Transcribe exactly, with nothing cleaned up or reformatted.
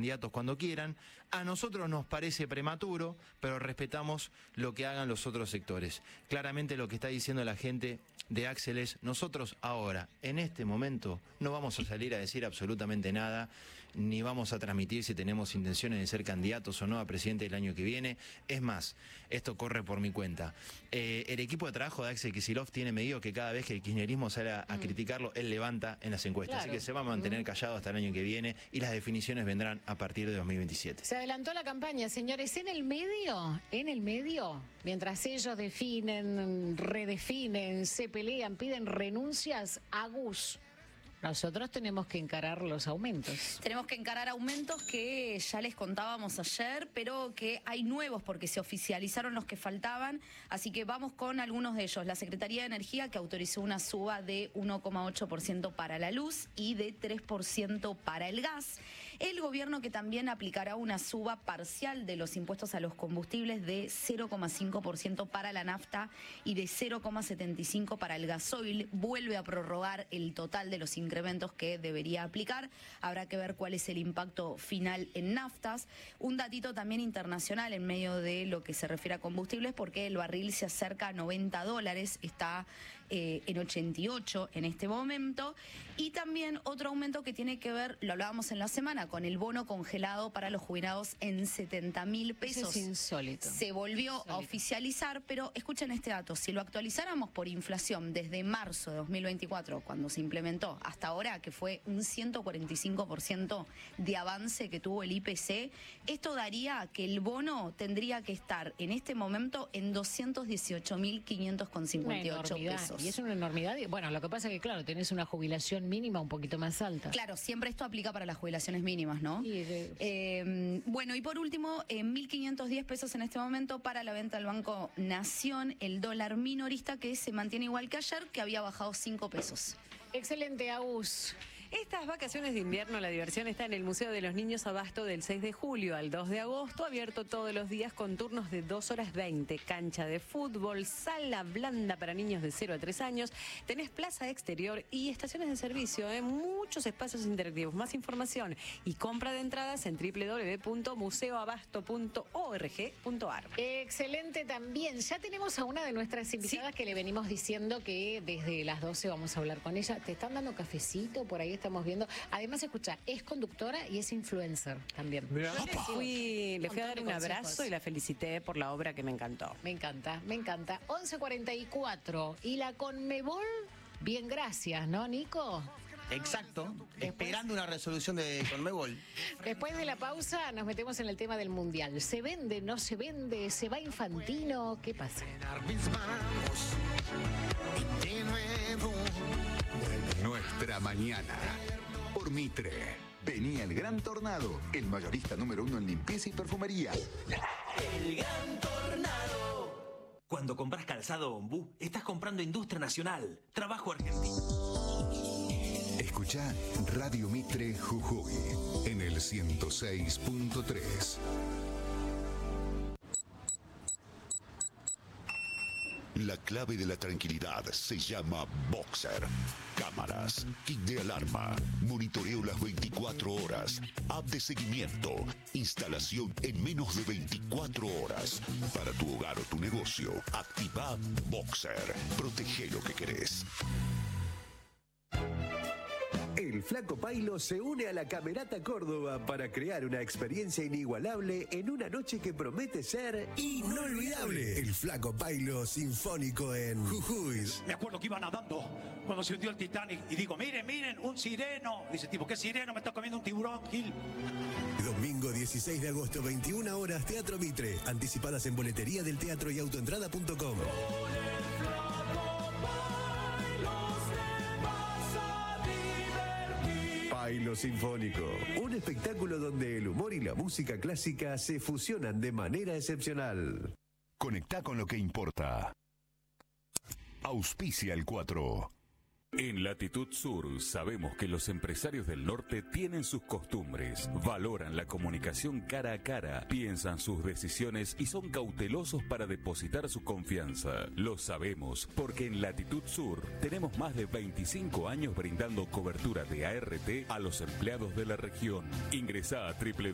candidatos cuando quieran. A nosotros nos parece prematuro, pero respetamos lo que hagan los otros sectores. Claramente lo que está diciendo la gente de Axel es: nosotros ahora, en este momento, no vamos a salir a decir absolutamente nada, ni vamos a transmitir si tenemos intenciones de ser candidatos o no a presidente el año que viene. Es más, esto corre por mi cuenta. Eh, el equipo de trabajo de Axel Kicillof tiene medido que cada vez que el kirchnerismo sale a, a criticarlo, él levanta en las encuestas. Claro. Así que se va a mantener callado hasta el año que viene y las definiciones vendrán a partir de dos mil veintisiete. Se adelantó la campaña, señores. En el medio, en el medio, mientras ellos definen, redefinen, se pelean, piden renuncias, Agus, nosotros tenemos que encarar los aumentos. Tenemos que encarar aumentos que ya les contábamos ayer, pero que hay nuevos porque se oficializaron los que faltaban, así que vamos con algunos de ellos. La Secretaría de Energía, que autorizó una suba de uno coma ocho por ciento para la luz y de tres por ciento para el gas. El gobierno, que también aplicará una suba parcial de los impuestos a los combustibles de cero coma cinco por ciento para la nafta y de cero coma setenta y cinco por ciento para el gasoil. Vuelve a prorrogar el total de los incrementos que debería aplicar. Habrá que ver cuál es el impacto final en naftas. Un datito también internacional en medio de lo que se refiere a combustibles, porque el barril se acerca a noventa dólares, está eh, en ochenta y ocho en este momento. Y también otro aumento que tiene que ver, lo hablábamos en la semana, con el bono congelado para los jubilados en setenta mil pesos. Eso es insólito. Se volvió insólito. a oficializar, pero escuchen este dato: si lo actualizáramos por inflación desde marzo de dos mil veinticuatro, cuando se implementó, hasta ahora, que fue un ciento cuarenta y cinco por ciento de avance que tuvo el I P C, esto daría que el bono tendría que estar en este momento en doscientos dieciocho mil quinientos cincuenta y ocho pesos. Y es una enormidad. Y bueno, lo que pasa es que, claro, tenés una jubilación mínima un poquito más alta. Claro, siempre esto aplica para las jubilaciones mínimas, ¿no? Sí, de... eh, bueno, y por último, eh, mil quinientos diez pesos en este momento para la venta del Banco Nación, el dólar minorista, que se mantiene igual que ayer, que había bajado cinco pesos. Excelente, Agus. Estas vacaciones de invierno, la diversión está en el Museo de los Niños Abasto del seis de julio al dos de agosto, abierto todos los días con turnos de dos horas veinte, cancha de fútbol, sala blanda para niños de cero a tres años, tenés plaza exterior y estaciones de servicio, ¿eh? Muchos espacios interactivos. Más información y compra de entradas en doble u doble u doble u punto museo abasto punto org punto ar. Excelente también. Ya tenemos a una de nuestras invitadas, sí, que le venimos diciendo que desde las doce vamos a hablar con ella. Te están dando cafecito, por ahí estamos viendo. Además, escucha, es conductora y es influencer también. Yo le fui, le fui a dar un abrazo y la felicité por la obra, que me encantó. Me encanta, me encanta. once cuarenta y cuatro. Y la Conmebol, bien, gracias, ¿no, Nico? Exacto, Después, esperando una resolución de Conmebol. Después de la pausa nos metemos en el tema del Mundial. ¿Se vende, no se vende? ¿Se va Infantino? ¿Qué pasa? Nuestra mañana. Por Mitre. Venía el Gran Tornado, el mayorista número uno en limpieza y perfumería. El Gran Tornado. Cuando compras calzado Ombú, estás comprando industria nacional, trabajo argentino. Escuchá Radio Mitre Jujuy en el ciento seis punto tres. La clave de la tranquilidad se llama Boxer. Cámaras, kit de alarma, monitoreo las veinticuatro horas, app de seguimiento, instalación en menos de veinticuatro horas. Para tu hogar o tu negocio, activa Boxer. Protege lo que querés. El Flaco Pailo se une a la Camerata Córdoba para crear una experiencia inigualable en una noche que promete ser inolvidable. El Flaco Pailo Sinfónico en Jujuy. Me acuerdo que iba nadando cuando se hundió el Titanic y digo, miren, miren, un sireno. Dice, tipo, ¿qué sireno? Me está comiendo un tiburón, Gil. Domingo dieciséis de agosto, veintiuna horas, Teatro Mitre. Anticipadas en boletería del teatro y autoentrada punto com. Pailo Sinfónico, un espectáculo donde el humor y la música clásica se fusionan de manera excepcional. Conectá con lo que importa. Auspicia el cuatro. En Latitud Sur sabemos que los empresarios del norte tienen sus costumbres, valoran la comunicación cara a cara, piensan sus decisiones y son cautelosos para depositar su confianza. Lo sabemos porque en Latitud Sur tenemos más de veinticinco años brindando cobertura de A R T a los empleados de la región. Ingresá a doble u doble u doble u